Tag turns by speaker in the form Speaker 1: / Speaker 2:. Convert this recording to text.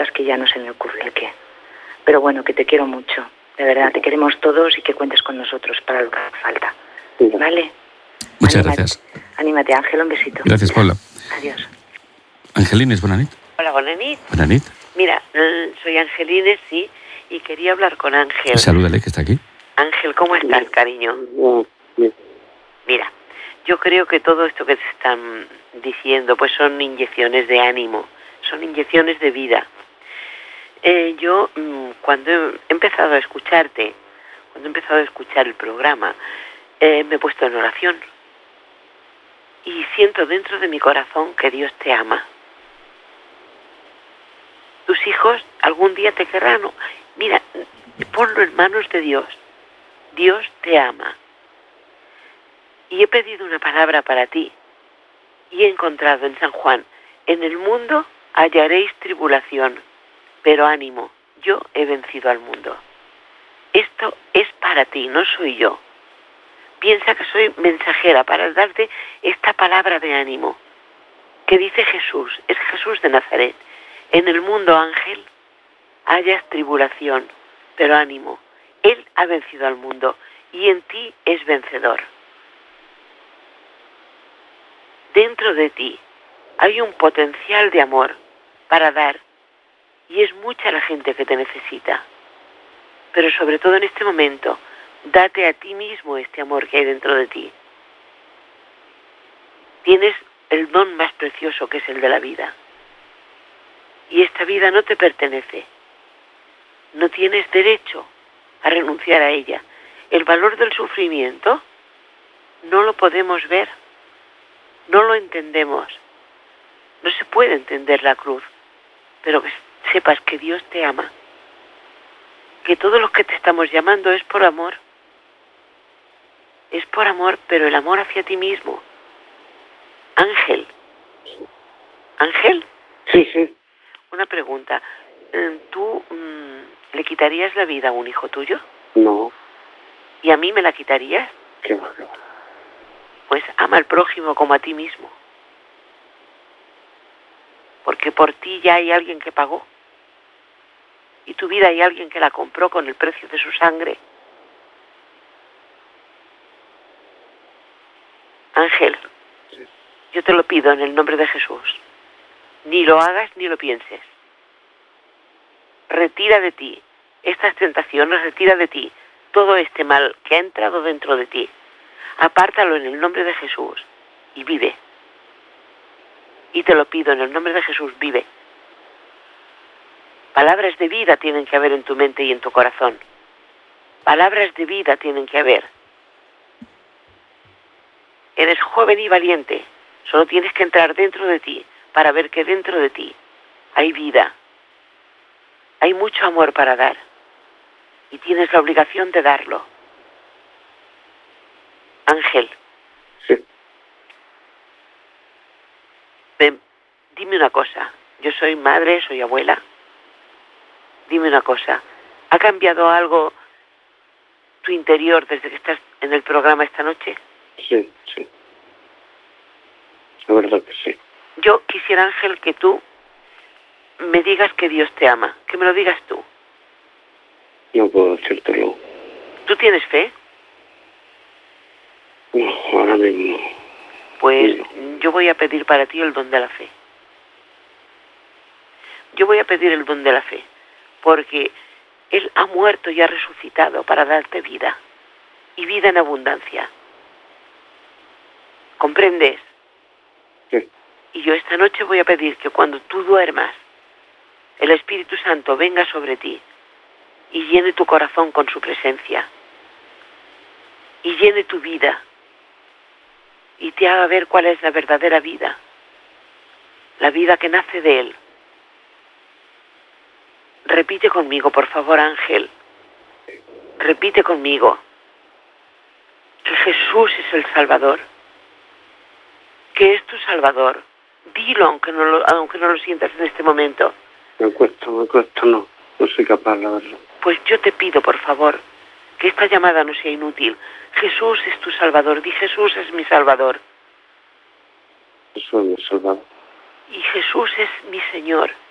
Speaker 1: es que ya no se me ocurre el qué. Pero bueno, que te quiero mucho. De verdad, te queremos todos y que cuentes con nosotros para lo que haga falta. ¿Vale?
Speaker 2: Muchas gracias.
Speaker 1: Anímate, Ángel, un besito.
Speaker 2: Gracias, Paula.
Speaker 1: Adiós.
Speaker 2: Angelines, bona nit.
Speaker 3: Hola, bona nit.
Speaker 2: Bona nit.
Speaker 3: Mira, soy Angelines, sí, y quería hablar con Ángel.
Speaker 2: Salúdale, que está aquí.
Speaker 3: Ángel, ¿cómo estás, cariño? Mira, yo creo que todo esto que te están diciendo, pues son inyecciones de ánimo, son inyecciones de vida. Yo, cuando he empezado a escucharte, cuando he empezado a escuchar el programa, me he puesto en oración. Y siento dentro de mi corazón que Dios te ama. Tus hijos algún día te querrán. Mira, ponlo en manos de Dios. Dios te ama. Y he pedido una palabra para ti. Y he encontrado en San Juan: en el mundo hallaréis tribulación, pero ánimo, yo he vencido al mundo. Esto es para ti, no soy yo. Piensa que soy mensajera para darte esta palabra de ánimo que dice Jesús, es Jesús de Nazaret. En el mundo, Ángel, hayas tribulación, pero ánimo. Él ha vencido al mundo y en ti es vencedor. Dentro de ti hay un potencial de amor para dar y es mucha la gente que te necesita. Pero sobre todo en este momento, date a ti mismo este amor que hay dentro de ti. Tienes el don más precioso, que es el de la vida. Y esta vida no te pertenece. No tienes derecho a renunciar a ella. El valor del sufrimiento no lo podemos ver, no lo entendemos. No se puede entender la cruz, pero que sepas que Dios te ama, que todo lo que te estamos llamando es por amor. Es por amor, pero el amor hacia ti mismo. Ángel. ¿Ángel?
Speaker 4: Sí, sí.
Speaker 3: Una pregunta. ¿Tú le quitarías la vida a un hijo tuyo?
Speaker 4: No.
Speaker 3: ¿Y a mí me la quitarías?
Speaker 4: ¿Qué va?
Speaker 3: Pues ama al prójimo como a ti mismo. Porque por ti ya hay alguien que pagó. Y tu vida hay alguien que la compró con el precio de su sangre. Ángel, yo te lo pido en el nombre de Jesús. Ni lo hagas ni lo pienses. Retira de ti estas tentaciones, retira de ti todo este mal que ha entrado dentro de ti. Apártalo en el nombre de Jesús y vive. Y te lo pido en el nombre de Jesús, vive. Palabras de vida tienen que haber en tu mente y en tu corazón. Palabras de vida tienen que haber. Eres joven y valiente. Solo tienes que entrar dentro de ti para ver que dentro de ti hay vida. Hay mucho amor para dar. Y tienes la obligación de darlo. Ángel.
Speaker 4: Sí.
Speaker 3: Dime una cosa. Yo soy madre, soy abuela. Dime una cosa. ¿Ha cambiado algo tu interior desde que estás en el programa esta noche?
Speaker 4: Sí, sí. La verdad que sí.
Speaker 3: Yo quisiera, Ángel, que tú me digas que Dios te ama. Que me lo digas tú.
Speaker 4: No puedo decírtelo.
Speaker 3: ¿Tú tienes fe?
Speaker 4: No, ahora mismo.
Speaker 3: Pues
Speaker 4: no.
Speaker 3: yo voy a pedir para ti el don de la fe. Yo voy a pedir el don de la fe. Porque Él ha muerto y ha resucitado para darte vida. Y vida en abundancia. ¿Comprendes?
Speaker 4: Sí.
Speaker 3: Y yo esta noche voy a pedir que cuando tú duermas, el Espíritu Santo venga sobre ti y llene tu corazón con su presencia. Y llene tu vida. Y te haga ver cuál es la verdadera vida. La vida que nace de Él. Repite conmigo, por favor, Ángel. Repite conmigo. Que Jesús es el Salvador. Que es tu Salvador. Dilo, aunque no lo sientas en este momento.
Speaker 4: Me cuesta, no. No soy capaz, la verdad.
Speaker 3: Pues yo te pido, por favor, que esta llamada no sea inútil. Jesús es tu Salvador. Di: Jesús es mi Salvador.
Speaker 4: Eso es mi salvador.
Speaker 3: Y Jesús es mi Señor.